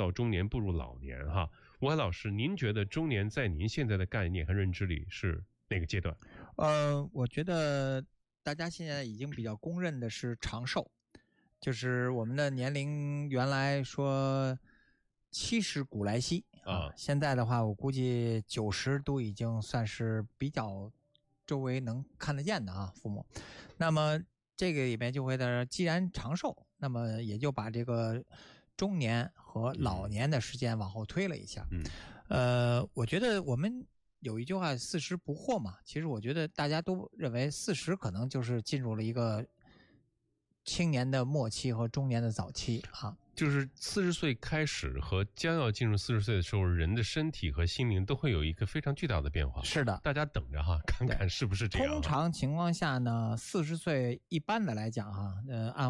到中年步入老年哈。吴海老师，您觉得中年在您现在的概念和认知里是哪个阶段？ 我觉得大家现在已经比较公认的是长寿，就是我们的年龄原来说70古来稀啊，现在的话我估计90都已经算是比较周围能看得见的啊，父母。那么这个里面就会的，既然长寿，那么也就把这个中年和老年的时间往后推了一下。我觉得我们有一句话40不惑嘛，其实我觉得大家都认为40可能就是进入了一个青年的末期和中年的早期啊。 就是40岁开始和将要进入40岁的时候，人的身体和心灵都会有一个非常巨大的变化。 是的， 大家等着哈，看看是不是这样。 通常情况下呢，40岁一般的来讲哈，按